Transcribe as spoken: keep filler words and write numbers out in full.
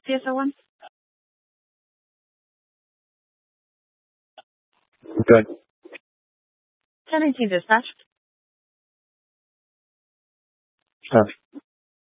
C S O one? Good. ten eighteen dispatch. Uh,